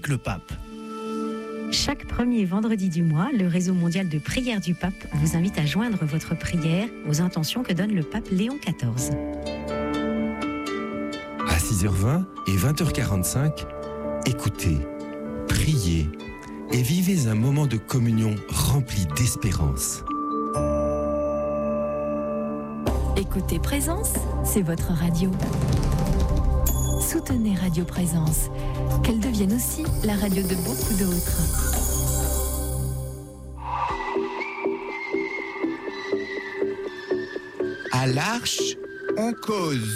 avec le pape. Chaque premier vendredi du mois, le réseau mondial de prière du pape vous invite à joindre votre prière aux intentions que donne le pape Léon XIV. À 6h20 et 20h45, écoutez, priez et vivez un moment de communion rempli d'espérance. Écoutez Présence, c'est votre radio. Soutenez Radio Présence, qu'elle devienne aussi la radio de beaucoup d'autres. À l'Arche, on cause.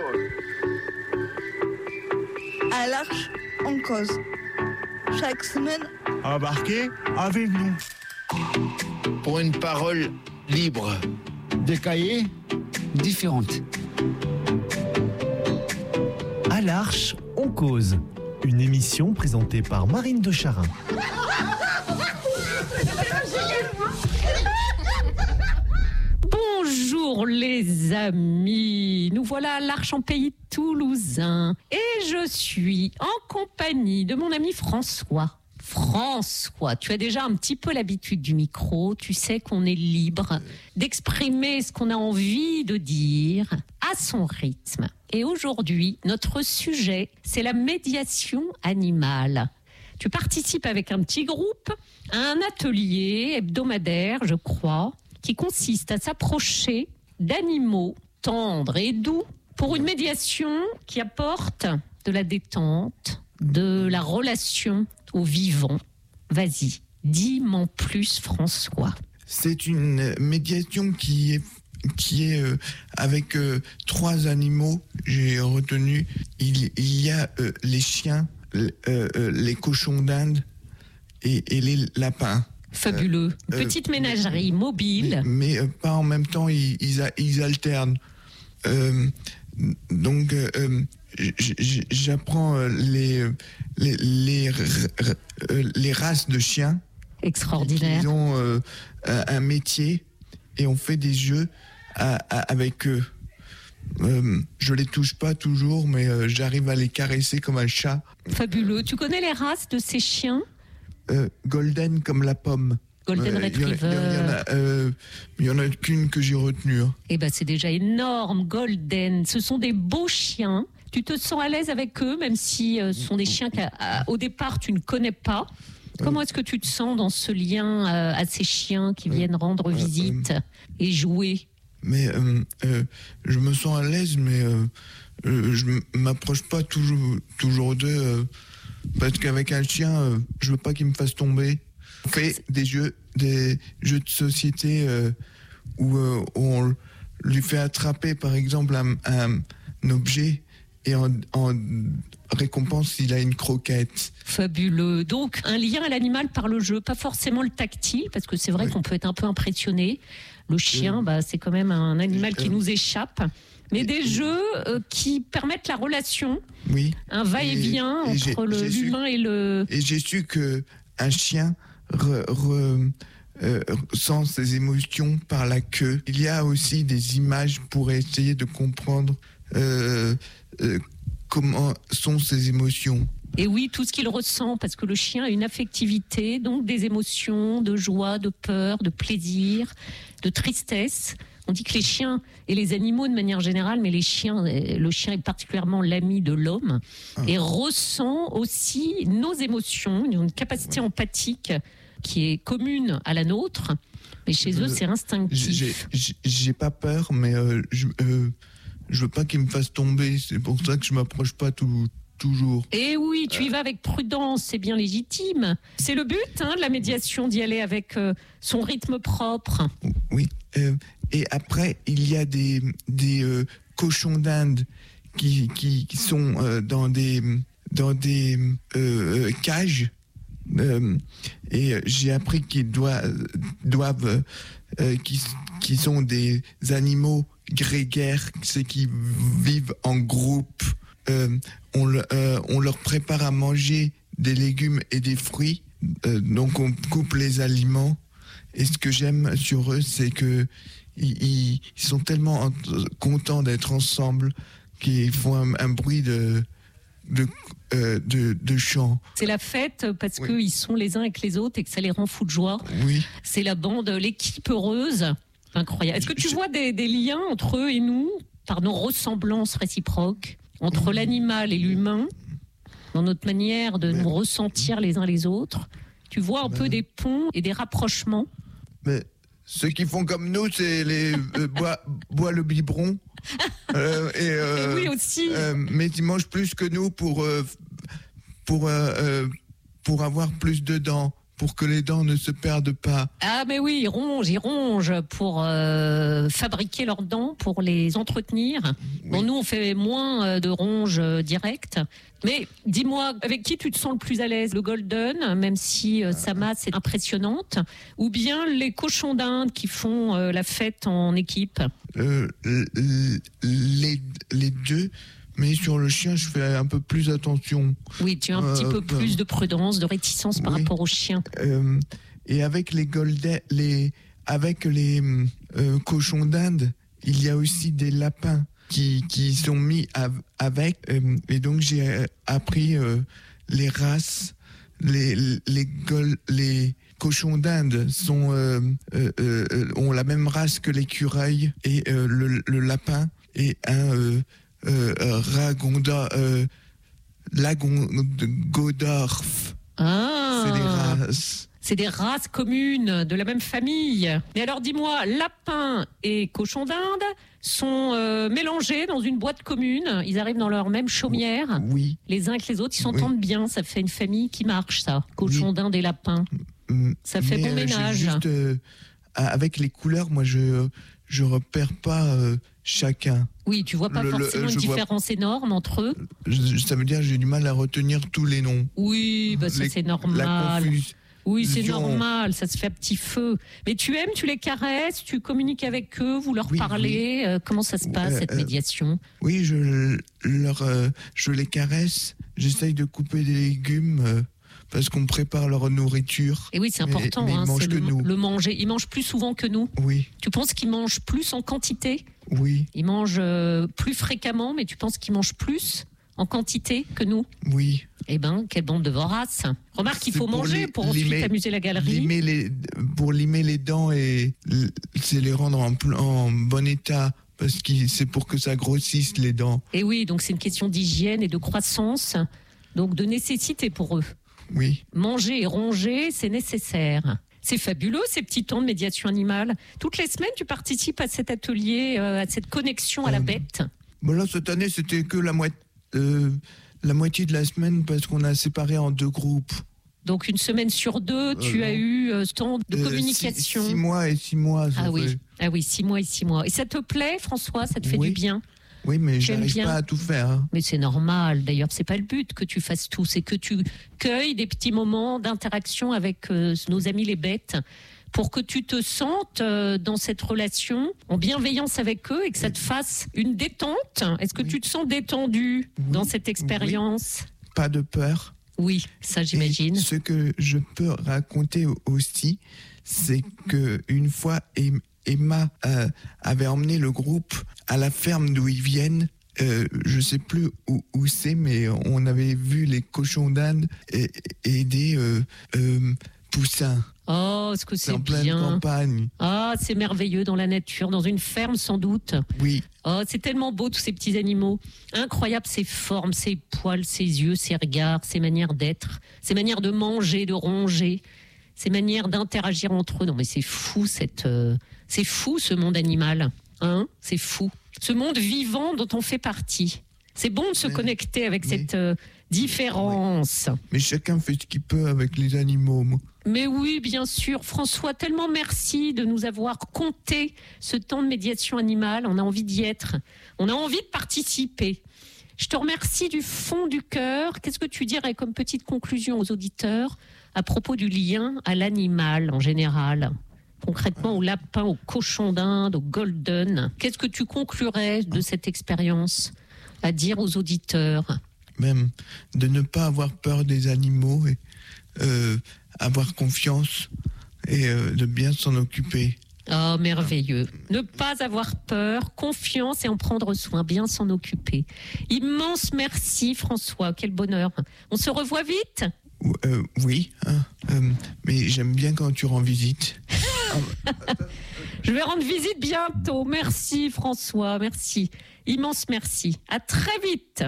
À l'Arche, on cause. Chaque semaine, embarquez avec nous. Pour une parole libre. Des cahiers différentes. À l'Arche, on cause. Une émission présentée par Marine de Charin. Bonjour les amis, nous voilà à l'Arche en pays toulousain et je suis en compagnie de mon ami François. François, tu as déjà un petit peu l'habitude du micro, tu sais qu'on est libre d'exprimer ce qu'on a envie de dire à son rythme. Et aujourd'hui, notre sujet, c'est la médiation animale. Tu participes avec un petit groupe à un atelier hebdomadaire, je crois, qui consiste à s'approcher d'animaux tendres et doux pour une médiation qui apporte de la détente, de la relation au vivant. Vas-y, dis-m'en plus, François. C'est une médiation qui est avec 3 animaux. J'ai retenu, il y a les chiens, les cochons d'Inde et les lapins. Fabuleux. Petite ménagerie mobile. Mais pas en même temps, ils alternent. Donc, j'apprends les races de chiens. Extraordinaire. Ils ont un métier et on fait des jeux avec eux. Je les touche pas toujours, mais j'arrive à les caresser comme un chat. Fabuleux. Tu connais les races de ces chiens ? Golden comme la pomme. Golden Retriever. Il y en a qu'une que j'ai retenue. Eh ben, c'est déjà énorme, Golden. Ce sont des beaux chiens. Tu te sens à l'aise avec eux, même si ce sont des chiens qu'au départ tu ne connais pas. Comment est-ce que tu te sens dans ce lien à ces chiens qui viennent rendre visite et jouer ? Mais je me sens à l'aise, mais je m'approche pas toujours d'eux. Parce qu'avec un chien, je veux pas qu'il me fasse tomber. On fait des jeux de société où on lui fait attraper, par exemple, un objet et en récompense, il a une croquette. Fabuleux. Donc, un lien à l'animal par le jeu, pas forcément le tactile, parce que c'est vrai qu'on peut être un peu impressionné. Le chien, c'est quand même un animal qui nous échappe. Mais des jeux qui permettent la relation, un va-et-vient entre l'humain et le... Et j'ai su qu'un chien sent ses émotions par la queue. Il y a aussi des images pour essayer de comprendre comment sont ses émotions. Et oui, tout ce qu'il ressent, parce que le chien a une affectivité, donc des émotions, de joie, de peur, de plaisir, de tristesse. On dit que les chiens et les animaux de manière générale, mais le chien est particulièrement l'ami de l'homme et ressent aussi nos émotions. Ils ont une capacité empathique qui est commune à la nôtre, mais chez eux c'est instinctif. J'ai pas peur, mais je veux pas qu'ils me fassent tomber. C'est pour ça que je m'approche pas toujours. Et oui, tu y vas avec prudence, c'est bien légitime. C'est le but de la médiation, d'y aller avec son rythme propre. Oui. Et après, il y a des cochons d'Inde qui sont dans des cages. Et j'ai appris qu'ils qui sont des animaux grégaires, c'est qui vivent en groupe. On leur prépare à manger des légumes et des fruits. Donc on coupe les aliments. Et ce que j'aime sur eux, c'est que ils sont tellement contents d'être ensemble qu'ils font un bruit de chant. C'est la fête parce qu'ils sont les uns avec les autres et que ça les rend fous de joie. Oui. C'est la bande, l'équipe heureuse. Incroyable. Est-ce que tu vois des liens entre eux et nous, par nos ressemblances réciproques, entre l'animal et l'humain, dans notre manière de nous ressentir les uns les autres? Tu vois un peu des ponts et des rapprochements? Mais ceux qui font comme nous, c'est les bois le biberon. Et oui aussi. Mais ils mangent plus que nous pour avoir plus de dents, pour que les dents ne se perdent pas. Ah mais oui, ils rongent pour fabriquer leurs dents, pour les entretenir. Oui. Bon, nous on fait moins de ronges directes. Mais dis-moi, avec qui tu te sens le plus à l'aise? Le golden, même si sa masse est impressionnante, ou bien les cochons d'Inde qui font la fête en équipe? Les deux. Mais sur le chien, je fais un peu plus attention. Oui, tu as un petit peu plus de prudence, de réticence par rapport au chien. Et avec les cochons d'Inde, il y a aussi des lapins qui sont mis avec. Et donc j'ai appris les races. Les cochons d'Inde ont la même race que l'écureuil et le lapin et un Lagodorf. Ah. C'est des races. C'est des races communes de la même famille. Mais alors dis-moi, lapin et cochon d'Inde sont mélangés dans une boîte commune. Ils arrivent dans leur même chaumière. Oui. Les uns avec les autres, ils s'entendent bien. Ça fait une famille qui marche, ça. Cochon d'Inde et lapin. Ça fait bon ménage. Juste, avec les couleurs, moi, je repère pas chacun. Oui, tu vois pas forcément une différence énorme entre eux. Ça veut dire que j'ai du mal à retenir tous les noms. Oui, bah ça c'est normal. Oui, c'est normal, ça se fait à petit feu. Mais tu aimes, tu les caresses, tu communiques avec eux, vous leur parlez. Oui. Comment ça se passe, cette médiation? Oui, je les caresse. J'essaye de couper des légumes parce qu'on prépare leur nourriture. Et oui, c'est important. Mais ils mangent que nous. Le manger. Ils mangent plus souvent que nous. Oui. Tu penses qu'ils mangent plus en quantité? Oui. Ils mangent plus fréquemment, mais tu penses qu'ils mangent plus en quantité que nous? Oui. Eh ben, quelle bande de voraces. Remarque qu'il faut manger pour ensuite amuser la galerie. Pour limer les dents et c'est les rendre en bon état. Parce que c'est pour que ça grossisse les dents. Et oui, donc c'est une question d'hygiène et de croissance. Donc de nécessité pour eux. Oui. Manger et ronger, c'est nécessaire. C'est fabuleux, ces petits temps de médiation animale. Toutes les semaines, tu participes à cet atelier, à cette connexion à la bête. Bon là, cette année, c'était que la moitié de la semaine parce qu'on a séparé en 2 groupes. Donc une semaine sur 2, tu as eu ce temps de communication. 6 mois et 6 mois. Ah oui, 6 mois et 6 mois. Et ça te plaît, François? Ça te fait du bien? Oui, mais je n'arrive pas à tout faire. Hein. Mais c'est normal. D'ailleurs, c'est pas le but que tu fasses tout. C'est que tu cueilles des petits moments d'interaction avec nos amis les bêtes pour que tu te sentes dans cette relation en bienveillance avec eux et que ça te fasse une détente. Est-ce que tu te sens détendu dans cette expérience? Pas de peur. Oui, ça j'imagine. Et ce que je peux raconter aussi, c'est qu'une fois, Emma avait emmené le groupe à la ferme d'où ils viennent. Je ne sais plus où c'est, mais on avait vu les cochons d'Inde et des poussins. Oh, est-ce que c'est bien? En pleine campagne. Ah, c'est merveilleux dans la nature, dans une ferme sans doute. Oui. Oh, c'est tellement beau tous ces petits animaux. Incroyable ces formes, ces poils, ces yeux, ces regards, ces manières d'être, ces manières de manger, de ronger, ces manières d'interagir entre eux. Non mais c'est fou c'est fou ce monde animal. Hein? C'est fou. Ce monde vivant dont on fait partie. C'est bon de se connecter avec cette différence. Oui. Mais chacun fait ce qu'il peut avec les animaux. Moi. Mais oui, bien sûr. François, tellement merci de nous avoir conté ce temps de médiation animale. On a envie d'y être. On a envie de participer. Je te remercie du fond du cœur. Qu'est-ce que tu dirais comme petite conclusion aux auditeurs à propos du lien à l'animal en général ? Concrètement au lapin, au cochon d'Inde, au golden. Qu'est-ce que tu conclurais de cette expérience à dire aux auditeurs ? Même de ne pas avoir peur des animaux et avoir confiance et de bien s'en occuper. Oh, merveilleux. Ne pas avoir peur, confiance et en prendre soin, bien s'en occuper. Immense merci, François. Quel bonheur. On se revoit vite ? Oui, mais j'aime bien quand tu rends visite. Je vais rendre visite bientôt. Merci, François. Merci. Immense merci. À très vite.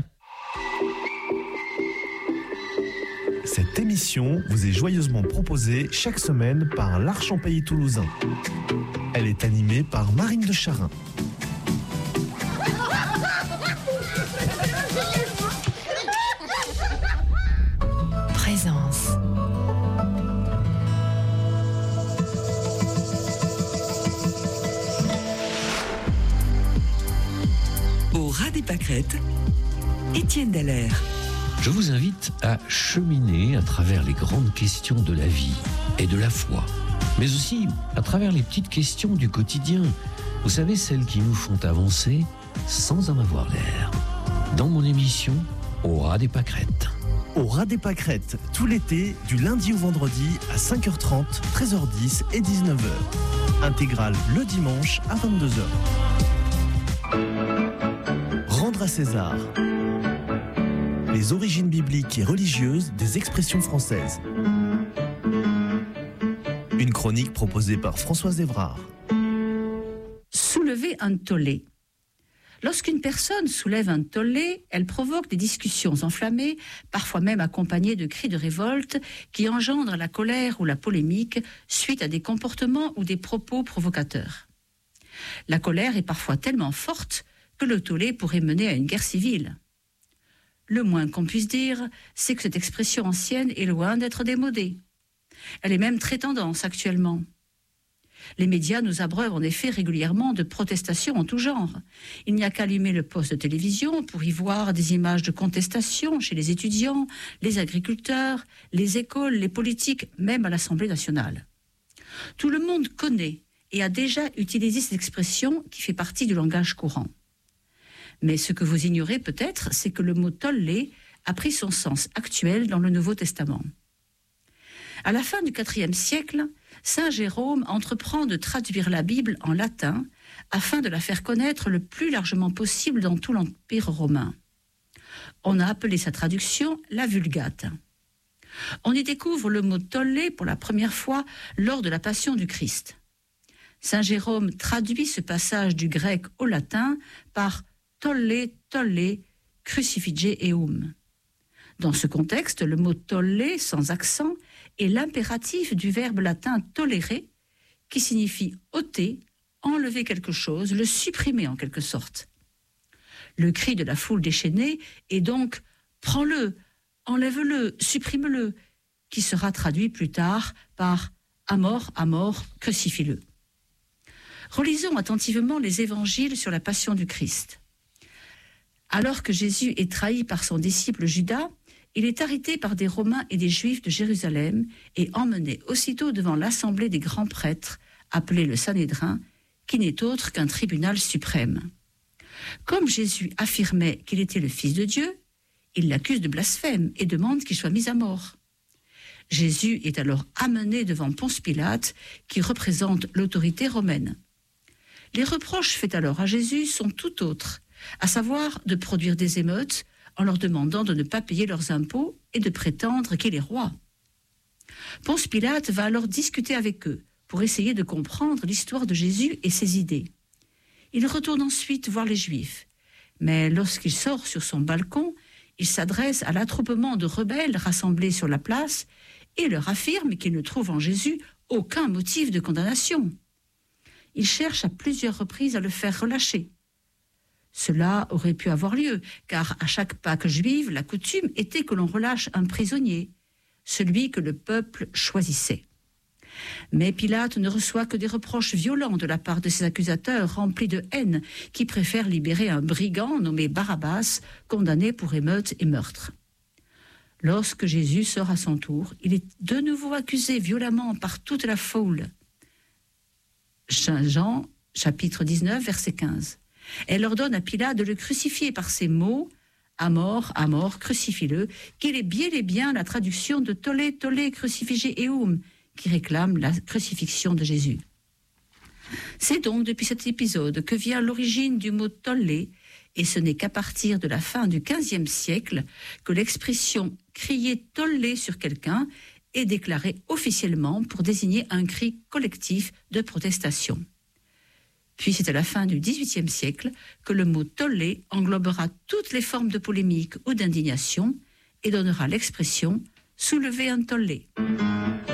Cette émission vous est joyeusement proposée chaque semaine par l'Arche en Pays Toulousain. Elle est animée par Marine de Charin. Présence. Au ras des pâquerettes, Étienne Dallaire. Je vous invite à cheminer à travers les grandes questions de la vie et de la foi, mais aussi à travers les petites questions du quotidien. Vous savez, celles qui nous font avancer sans en avoir l'air. Dans mon émission, Au ras des pâquerettes. Au ras des pâquerettes, tout l'été, du lundi au vendredi à 5h30, 13h10 et 19h. Intégrale le dimanche à 22h. Rendre à César. Les origines bibliques et religieuses des expressions françaises. Une chronique proposée par Françoise Évrard. Soulever un tollé. Lorsqu'une personne soulève un tollé, elle provoque des discussions enflammées, parfois même accompagnées de cris de révolte qui engendrent la colère ou la polémique suite à des comportements ou des propos provocateurs. La colère est parfois tellement forte que le tollé pourrait mener à une guerre civile. Le moins qu'on puisse dire, c'est que cette expression ancienne est loin d'être démodée. Elle est même très tendance actuellement. Les médias nous abreuvent en effet régulièrement de protestations en tout genre. Il n'y a qu'à allumer le poste de télévision pour y voir des images de contestation chez les étudiants, les agriculteurs, les écoles, les politiques, même à l'Assemblée nationale. Tout le monde connaît et a déjà utilisé cette expression qui fait partie du langage courant. Mais ce que vous ignorez peut-être, c'est que le mot « tollé » a pris son sens actuel dans le Nouveau Testament. À la fin du IVe siècle, saint Jérôme entreprend de traduire la Bible en latin afin de la faire connaître le plus largement possible dans tout l'Empire romain. On a appelé sa traduction la Vulgate. On y découvre le mot « tollé » pour la première fois lors de la Passion du Christ. Saint Jérôme traduit ce passage du grec au latin par tolle, tolle, crucifige eum. Dans ce contexte, le mot tolle, sans accent, est l'impératif du verbe latin tollere, qui signifie ôter, enlever quelque chose, le supprimer en quelque sorte. Le cri de la foule déchaînée est donc « prends-le, enlève-le, supprime-le », qui sera traduit plus tard par « à mort, crucifie-le ». Relisons attentivement les évangiles sur la Passion du Christ. Alors que Jésus est trahi par son disciple Judas, il est arrêté par des Romains et des Juifs de Jérusalem et emmené aussitôt devant l'assemblée des grands prêtres, appelée le Sanhédrin, qui n'est autre qu'un tribunal suprême. Comme Jésus affirmait qu'il était le Fils de Dieu, il l'accuse de blasphème et demande qu'il soit mis à mort. Jésus est alors amené devant Ponce Pilate, qui représente l'autorité romaine. Les reproches faits alors à Jésus sont tout autres, à savoir de produire des émeutes en leur demandant de ne pas payer leurs impôts et de prétendre qu'il est roi. Ponce Pilate va alors discuter avec eux pour essayer de comprendre l'histoire de Jésus et ses idées. Il retourne ensuite voir les Juifs, mais lorsqu'il sort sur son balcon, il s'adresse à l'attroupement de rebelles rassemblés sur la place et leur affirme qu'il ne trouve en Jésus aucun motif de condamnation. Il cherche à plusieurs reprises à le faire relâcher. Cela aurait pu avoir lieu, car à chaque Pâque juive, la coutume était que l'on relâche un prisonnier, celui que le peuple choisissait. Mais Pilate ne reçoit que des reproches violents de la part de ses accusateurs remplis de haine, qui préfèrent libérer un brigand nommé Barabbas, condamné pour émeute et meurtre. Lorsque Jésus sort à son tour, il est de nouveau accusé violemment par toute la foule. Jean, chapitre 19, verset 15. Elle ordonne à Pilate de le crucifier par ces mots « à mort, crucifie-le », qu'il est bien la traduction de « tolle, tolle, crucifige eum », qui réclame la crucifixion de Jésus. C'est donc depuis cet épisode que vient l'origine du mot tollé, et ce n'est qu'à partir de la fin du XVe siècle que l'expression « crier tollé sur quelqu'un » est déclarée officiellement pour désigner un cri collectif de protestation. Puis c'est à la fin du XVIIIe siècle que le mot tollé englobera toutes les formes de polémique ou d'indignation et donnera l'expression « soulever un tollé ».